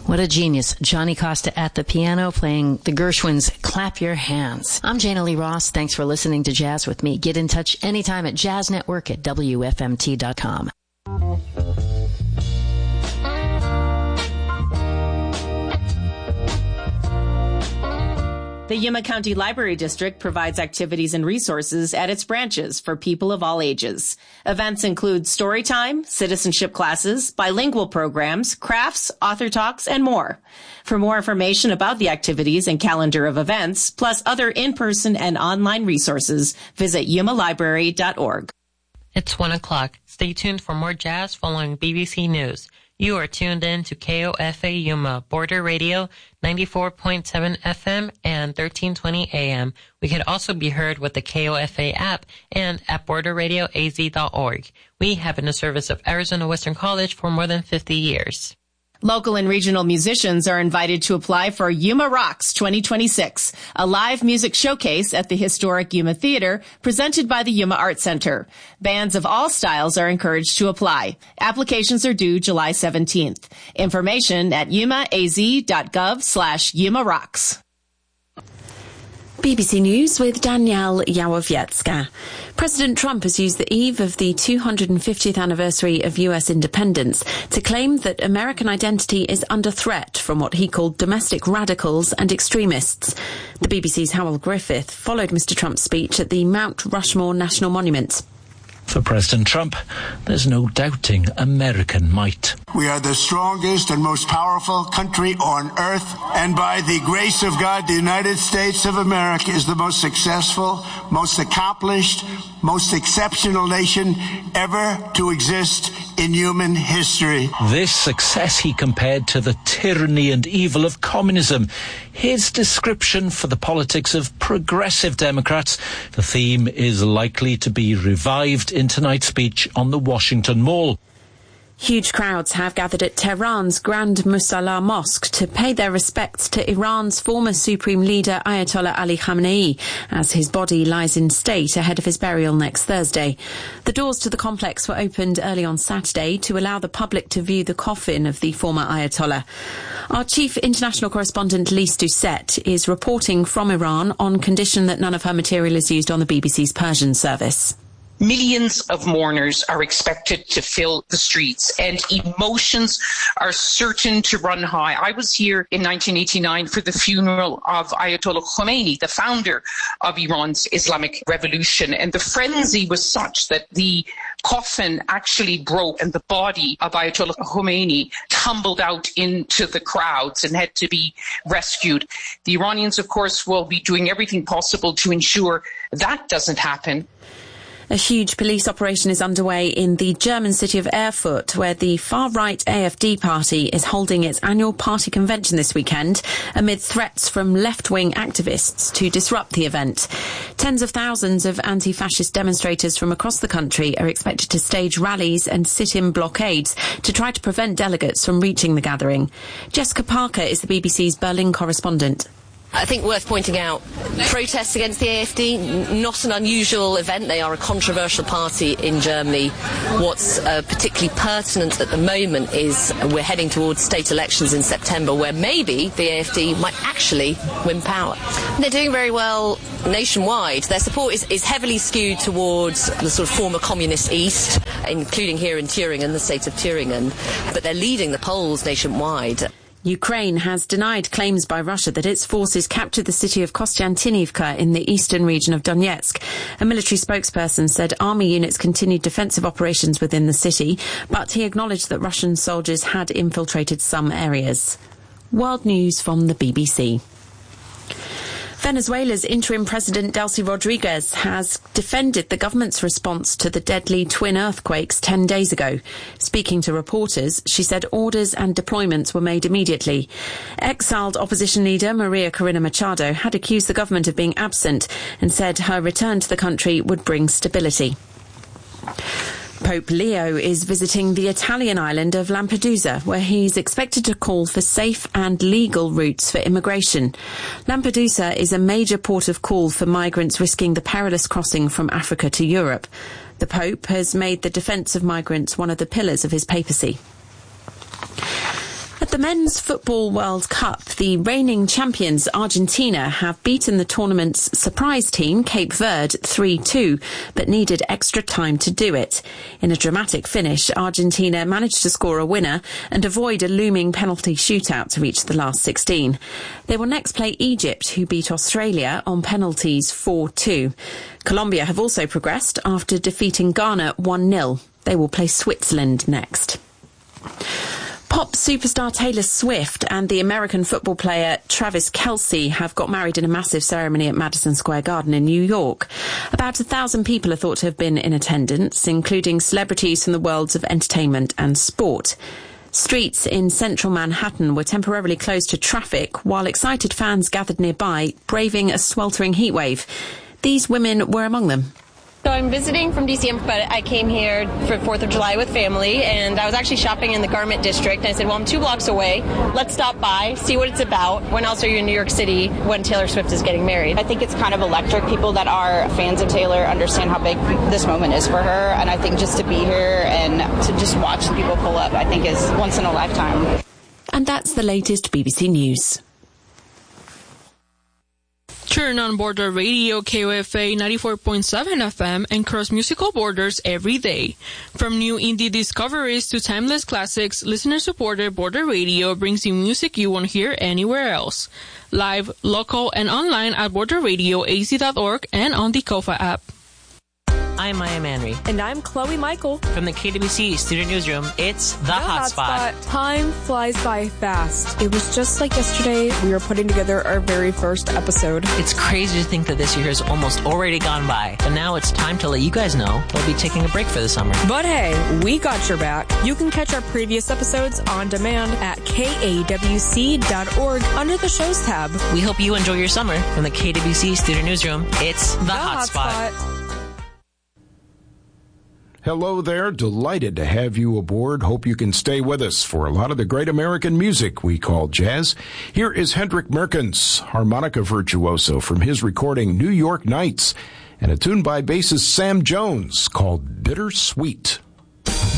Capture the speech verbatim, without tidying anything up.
What a genius. Johnny Costa at the piano playing the Gershwins' Clap Your Hands. I'm Jana Lee Ross. Thanks for listening to Jazz with me. Get in touch anytime at jazz network at W F M T dot com. The Yuma County Library District provides activities and resources at its branches for people of all ages. Events include story time, citizenship classes, bilingual programs, crafts, author talks, and more. For more information about the activities and calendar of events, plus other in-person and online resources, visit yuma library dot org. It's one o'clock. Stay tuned for more jazz following B B C News. You are tuned in to K O F A Yuma, Border Radio, ninety-four point seven F M and thirteen twenty A M. We can also be heard with the K O F A app and at border radio a z dot org. We have been a service of Arizona Western College for more than fifty years. Local and regional musicians are invited to apply for Yuma Rocks twenty twenty-six, a live music showcase at the historic Yuma Theater presented by the Yuma Art Center. Bands of all styles are encouraged to apply. Applications are due July seventeenth. Information at yuma a z dot gov slash Yuma Rocks. B B C News with Danielle Yawowiecka. President Trump has used the eve of the two hundred fiftieth anniversary of U S independence to claim that American identity is under threat from what he called domestic radicals and extremists. The B B C's Howell Griffith followed Mister Trump's speech at the Mount Rushmore National Monument. For President Trump, there's no doubting American might. We are the strongest and most powerful country on earth, and by the grace of God, the United States of America is the most successful, most accomplished, most exceptional nation ever to exist in human history. This success he compared to the tyranny and evil of communism. His description for the politics of progressive Democrats. The theme is likely to be revived in tonight's speech on the Washington Mall. Huge crowds have gathered at Tehran's Grand Musalla Mosque to pay their respects to Iran's former supreme leader Ayatollah Ali Khamenei as his body lies in state ahead of his burial next Thursday. The doors to the complex were opened early on Saturday to allow the public to view the coffin of the former Ayatollah. Our chief international correspondent Lise Doucette is reporting from Iran on condition that none of her material is used on the B B C's Persian service. Millions of mourners are expected to fill the streets, and emotions are certain to run high. I was here in nineteen eighty-nine for the funeral of Ayatollah Khomeini, the founder of Iran's Islamic Revolution, and the frenzy was such that the coffin actually broke and the body of Ayatollah Khomeini tumbled out into the crowds and had to be rescued. The Iranians, of course, will be doing everything possible to ensure that doesn't happen. A huge police operation is underway in the German city of Erfurt, where the far-right A F D party is holding its annual party convention this weekend amid threats from left-wing activists to disrupt the event. Tens of thousands of anti-fascist demonstrators from across the country are expected to stage rallies and sit-in blockades to try to prevent delegates from reaching the gathering. Jessica Parker is the B B C's Berlin correspondent. I think worth pointing out, protests against the A F D, n- not an unusual event. They are a controversial party in Germany. What's uh, particularly pertinent at the moment is we're heading towards state elections in September, where maybe the A F D might actually win power. They're doing very well nationwide. Their support is, is heavily skewed towards the sort of former communist East, including here in Thüringen, the state of Thüringen, but they're leading the polls nationwide. Ukraine has denied claims by Russia that its forces captured the city of Kostiantynivka in the eastern region of Donetsk. A military spokesperson said army units continued defensive operations within the city, but he acknowledged that Russian soldiers had infiltrated some areas. World news from the B B C. Venezuela's interim president Delcy Rodriguez has defended the government's response to the deadly twin earthquakes ten days ago. Speaking to reporters, she said orders and deployments were made immediately. Exiled opposition leader Maria Corina Machado had accused the government of being absent and said her return to the country would bring stability. Pope Leo is visiting the Italian island of Lampedusa, where he's expected to call for safe and legal routes for immigration. Lampedusa is a major port of call for migrants risking the perilous crossing from Africa to Europe. The Pope has made the defence of migrants one of the pillars of his papacy. A At the Men's Football World Cup, the reigning champions Argentina have beaten the tournament's surprise team, Cape Verde, three two, but needed extra time to do it. In a dramatic finish, Argentina managed to score a winner and avoid a looming penalty shootout to reach the last sixteen. They will next play Egypt, who beat Australia on penalties four two. Colombia have also progressed after defeating Ghana one nil. They will play Switzerland next. Pop superstar Taylor Swift and the American football player Travis Kelce have got married in a massive ceremony at Madison Square Garden in New York. About a thousand people are thought to have been in attendance, including celebrities from the worlds of entertainment and sport. Streets in central Manhattan were temporarily closed to traffic while excited fans gathered nearby, braving a sweltering heatwave. These women were among them. So I'm visiting from D C, but I came here for fourth of July with family, and I was actually shopping in the Garment District, and I said, well, I'm two blocks away. Let's stop by, see what it's about. When else are you in New York City when Taylor Swift is getting married? I think it's kind of electric. People that are fans of Taylor understand how big this moment is for her, and I think just to be here and to just watch the people pull up, I think is once in a lifetime. And that's the latest B B C News. Turn on Border Radio, K O F A ninety-four point seven F M, and cross musical borders every day. From new indie discoveries to timeless classics, listener-supported Border Radio brings you music you won't hear anywhere else. Live, local, and online at border radio a z dot org and on the Kofa app. I'm Maya Manry. And I'm Chloe Michael. From the K W B C Student Newsroom, it's The, the Hotspot. Hotspot. Time flies by fast. It was just like yesterday we were putting together our very first episode. It's crazy to think that this year has almost already gone by. But now it's time to let you guys know we'll be taking a break for the summer. But hey, we got your back. You can catch our previous episodes on demand at K A W C dot org under the shows tab. We hope you enjoy your summer. From the K W B C Student Newsroom, it's The, the Hotspot. Hotspot. Hello there. Delighted to have you aboard. Hope you can stay with us for a lot of the great American music we call jazz. Here is Hendrik Merkens, harmonica virtuoso, from his recording New York Nights, and a tune by bassist Sam Jones called Bittersweet.